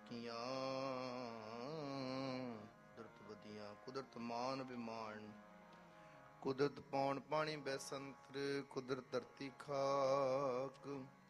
ਕੀਆਂ। ਕੁਦਰਤ ਵਧੀਆਂ ਕੁਦਰਤ ਮਾਨ ਬਿਮਾਨ, ਕੁਦਰਤ ਪੌਣ ਪਾਣੀ ਬੈਸੰਤਰ, ਕੁਦਰਤ ਧਰਤੀ ਖਾਕ।